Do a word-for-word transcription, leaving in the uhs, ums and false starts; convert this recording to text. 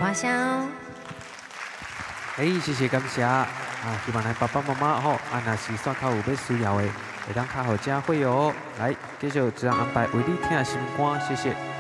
花香。 哎，谢谢感谢啊！希望咱爸爸妈妈吼，啊，若是算较有要需要的，会当较好加会哦。来，继续自然安排为你听的心肝，谢谢。